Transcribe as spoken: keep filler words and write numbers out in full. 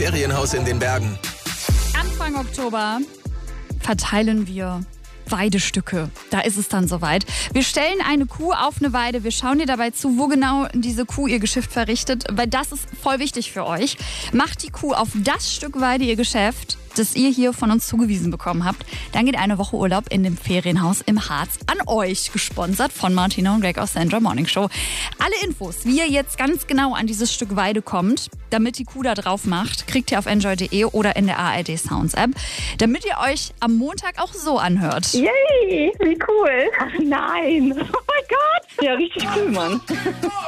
Ferienhaus in den Bergen. Anfang Oktober verteilen wir Weidestücke. Da ist es dann soweit. Wir stellen eine Kuh auf eine Weide. Wir schauen dir dabei zu, wo genau diese Kuh ihr Geschäft verrichtet, weil das ist voll wichtig für euch. Macht die Kuh auf das Stück Weide ihr Geschäft, das ihr hier von uns zugewiesen bekommen habt. Dann geht eine Woche Urlaub in dem Ferienhaus im Harz an euch, gesponsert von Martina und Greg aus der Enjoy Morning Show. Alle Infos, wie ihr jetzt ganz genau an dieses Stück Weide kommt, damit die Kuh da drauf macht, kriegt ihr auf enjoy punkt de oder in der A R D Sounds App, damit ihr euch am Montag auch so anhört. Yay, wie cool. Ach nein. Oh mein Gott. Ja, richtig cool, Mann.